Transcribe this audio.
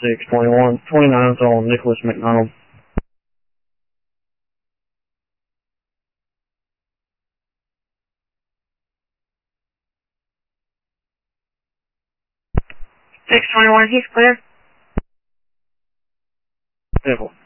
621. 29's on Nicholas McDonald. Six 21, he's clear. Simple.